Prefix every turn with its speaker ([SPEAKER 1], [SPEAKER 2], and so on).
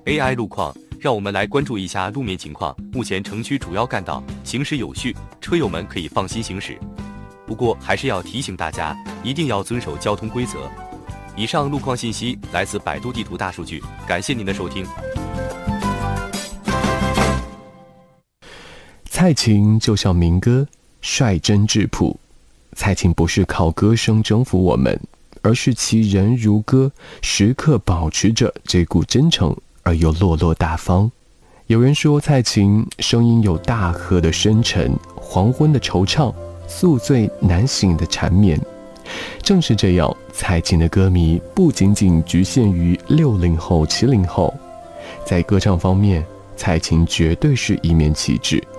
[SPEAKER 1] AI 路况，让我们来关注一下路面情况。目前城区主要干道行驶有序，车友们可以放心行驶。不过还是要提醒大家，一定要遵守交通规则。以上路况信息来自百度地图大数据，感谢您的收听。
[SPEAKER 2] 蔡琴就像民歌，率真质朴。蔡琴不是靠歌声征服我们，而是其人如歌，时刻保持着这股真诚而又落落大方。有人说蔡琴声音有大河的深沉，黄昏的惆怅，宿醉难醒的缠绵。正是这样，蔡琴的歌迷不仅仅局限于60后、70后，在歌唱方面，蔡琴绝对是一面旗帜。